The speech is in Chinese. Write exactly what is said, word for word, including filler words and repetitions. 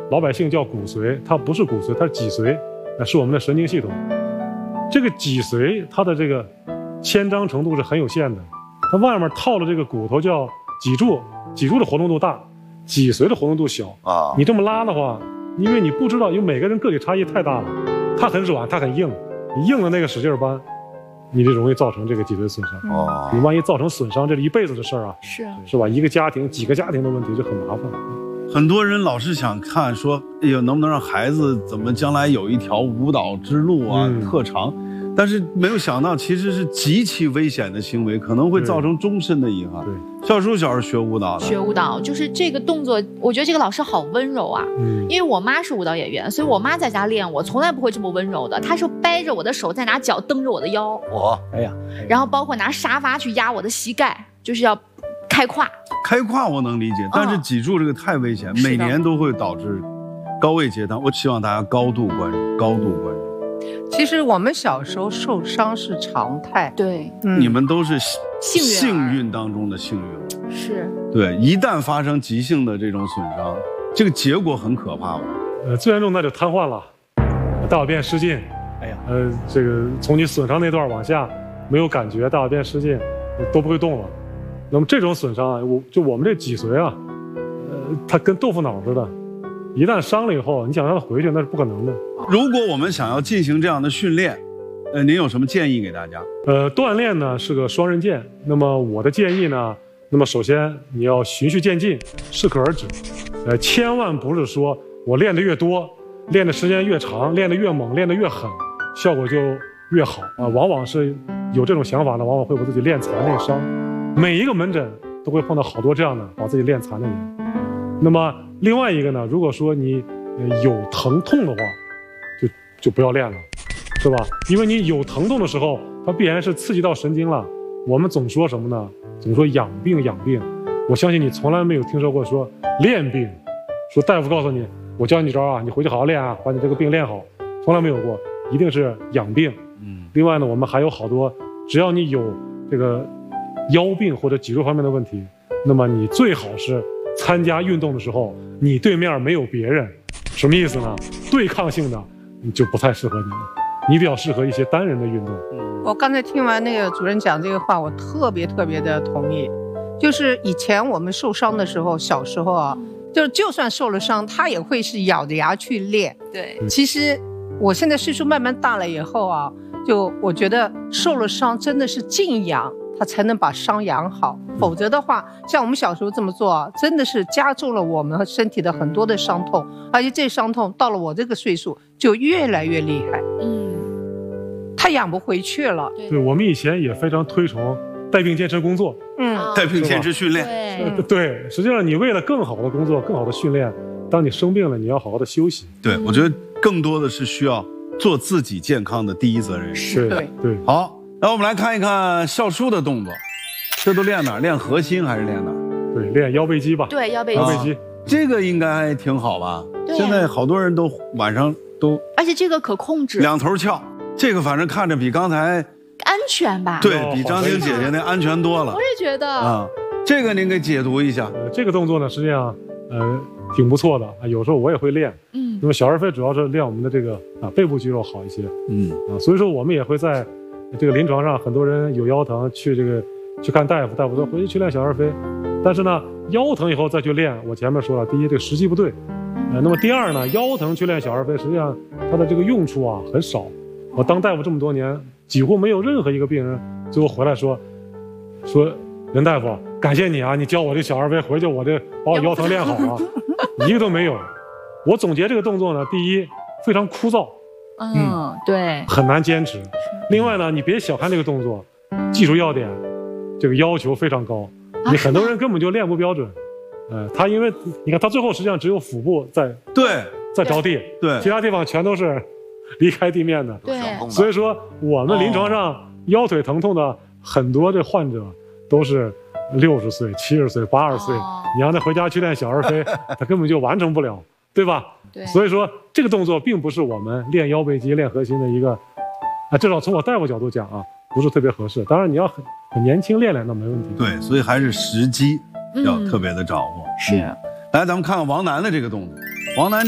老百姓叫骨髓，它不是骨髓，它是脊髓，是我们的神经系统。这个脊髓它的这个牵张程度是很有限的，它外面套的这个骨头叫脊柱，脊柱的活动度大，脊髓的活动度小啊。你这么拉的话，因为你不知道，因为每个人个体差异太大了，它很软，它很硬，你硬的那个使劲搬，你就容易造成这个脊髓损伤。哦，你万一造成损伤，这是一辈子的事儿啊。是是吧？一个家庭、几个家庭的问题就很麻烦。 很多人老是想看说，哎呦，能不能让孩子怎么将来有一条舞蹈之路啊，嗯、特长，但是没有想到其实是极其危险的行为，可能会造成终身的遗憾。对，孝叔小时候学舞蹈的， 学舞蹈就是这个动作，我觉得这个老师好温柔啊。嗯，因为我妈是舞蹈演员，所以我妈在家练我，从来不会这么温柔的。她是掰着我的手，再拿脚蹬着我的腰。 我，哎呀， 然后包括拿沙发去压我的膝盖，就是要开胯。 开胯我能理解，但是脊柱这个太危险，嗯、每年都会导致高位截瘫。我希望大家高度关注，高度关注。 其实我们小时候受伤是常态， 对， 嗯、 你们都是幸运幸运当中的幸运， 是对。一旦发生急性的这种损伤，这个结果很可怕吧？ 呃，最严重那就瘫痪了，大小便失禁。哎呀，呃，这个从你损伤那段往下没有感觉，大小便失禁都不会动了。那么这种损伤啊，我就我们这脊髓啊，呃，它跟豆腐脑似的，一旦伤了以后，你想让它回去那是不可能的。 如果我们想要进行这样的训练，呃，您有什么建议给大家？ 呃，锻炼呢是个双刃剑。那么我的建议呢，那么首先你要循序渐进，适可而止。呃，千万不是说我练得越多，练的时间越长，练得越猛，练得越狠，效果就越好啊。往往是有这种想法呢，往往会把自己练残练伤。每一个门诊都会碰到好多这样的把自己练残的人。那么另外一个呢，如果说你有疼痛的话，就就不要练了，是吧？因为你有疼痛的时候，它必然是刺激到神经了。我们总说什么呢？总说养病养病。我相信你从来没有听说过说练病，说大夫告诉你，我教你招啊，你回去好好练啊，把你这个病练好，从来没有过，一定是养病。嗯。另外呢，我们还有好多，只要你有这个腰病或者脊柱方面的问题，那么你最好是参加运动的时候，你对面没有别人，什么意思呢？对抗性的你就不太适合你了，你比较适合一些单人的运动。 我刚才听完那个主任讲这个话，我特别特别的同意。就是以前我们受伤的时候，小时候啊，就就算受了伤，他也会是咬着牙去练。 对， 其实我现在岁数慢慢大了以后啊，就我觉得受了伤真的是静养，他才能把伤养好，否则的话，像我们小时候这么做啊，真的是加重了我们身体的很多的伤痛，而且这伤痛到了我这个岁数就越来越厉害，嗯，他养不回去了。 对，我们以前也非常推崇带病坚持工作， 嗯，带病坚持训练， 对，对，实际上你为了更好的工作、更好的训练，当你生病了，你要好好的休息。 对，我觉得更多的是需要做自己健康的第一责任人。 是，对，对， 好。那我们来看一看孝叔的动作，这都练哪儿？练核心还是练哪儿？ 对，练腰背肌吧。 对，腰背肌。 腰背肌， 这个应该还挺好吧？对、啊。现在好多人都晚上都， 而且这个可控制。 两头翘，这个反正看着比刚才安全吧？ 对，比张晶姐姐那安全多了。 我也觉得啊，这个您给解读一下。 呃，这个动作呢，实际上呃挺不错的啊，有时候我也会练。嗯。那么小儿飞主要是练我们的这个啊背部肌肉好一些。嗯。啊，所以说我们也会在这个临床上，很多人有腰疼去这个去看大夫，大夫说回去去练小儿飞，但是呢腰疼以后再去练，我前面说了，第一这个时机不对，呃，那么第二呢，腰疼去练小儿飞，实际上它的这个用处啊很少。我当大夫这么多年，几乎没有任何一个病人最后回来说说任大夫感谢你啊，你教我这小儿飞，回去我这把我腰疼练好了，一个都没有。我总结这个动作呢，第一非常枯燥。 嗯，对， 很难坚持。另外呢，你别小看这个动作，技术要点，这个要求非常高，你很多人根本就练不标准。呃，他因为你看他最后实际上只有腹部在对在着地， 对， 其他地方全都是离开地面的。 对， 所以说我们临床上腰腿疼痛的很多这患者都是六十岁、七十岁、八十岁，你让他回家去练小儿飞，他根本就完成不了，对吧？ 对， 所以说这个动作并不是我们练腰背肌、练核心的一个，啊，至少从我大夫角度讲啊，不是特别合适。当然你要很很年轻练练那没问题。 对，所以还是时机要特别的掌握。 嗯、是、 嗯。来，咱们看看王楠的这个动作。王楠这